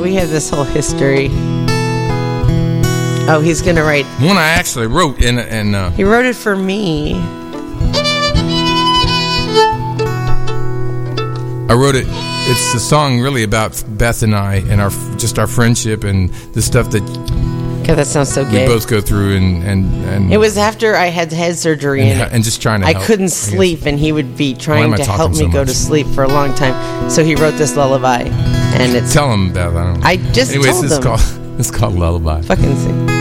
we have this whole history. Oh, he's gonna write. One I actually wrote, and he wrote it for me. I wrote it. It's a song really about Beth and I and our friendship and the stuff that. God, that sounds so we gay. both go through, and it was after I had head surgery and just trying to. I couldn't sleep, and he would be trying to help me go to sleep for a long time. So he wrote this lullaby, and it's. Tell him, Beth. I just told him. It's called Lullaby. Fucking sing.